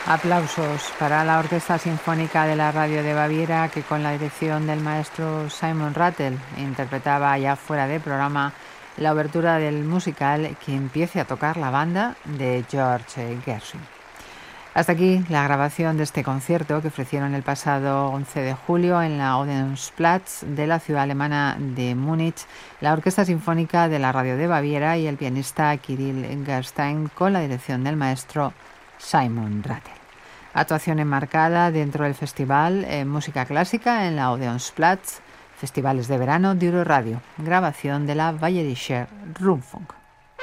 Aplausos para la Orquesta Sinfónica de la Radio de Baviera, que con la dirección del maestro Simon Rattle interpretaba ya fuera de programa la obertura del musical Que empiece a tocar la banda de George Gershwin. Hasta aquí la grabación de este concierto que ofrecieron el pasado 11 de julio en la Odeonsplatz de la ciudad alemana de Múnich, la Orquesta Sinfónica de la Radio de Baviera y el pianista Kirill Gerstein con la dirección del maestro Simon Rattle. Actuación enmarcada dentro del festival Música Clásica en la Odeonsplatz, Festivales de Verano de Euroradio, grabación de la Bayerischer Rundfunk.